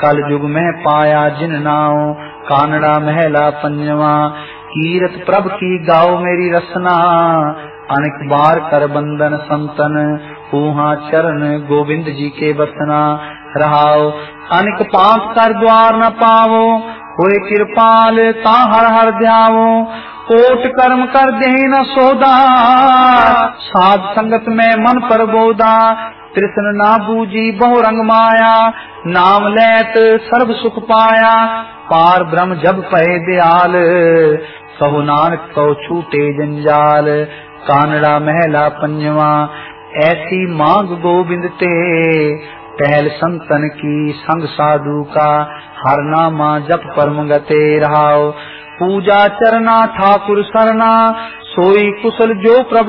कल युग में पाया जिन नाओ, कानड़ा महला पंजवा। कीरत प्रभ की गाओ मेरी रसना, अनेक बार कर बंदन संतन, ऊहा चरण गोविंद जी के बसना। रहाओ अनेक पाप कर द्वार न पावो, होए कृपाल ता हर हर ध्यावो। कोट कर्म कर दे न सोदा, साध संगत में मन पर बोदा। कृष्ण ना बूझी बहु रंग माया, नाम लेत सर्व सुख पाया। पार ब्रह्म जब पहे दयाल, कहो नानक कहो छूटे जंजाल। कानड़ा महला पंजवा, ऐसी मांग गोविंद ते, टहल संतन की संग साधु का। हर नामा जप परम गते रहाओ, पूजा चरना ठाकुर सरना। सोई कुशल जो प्रभु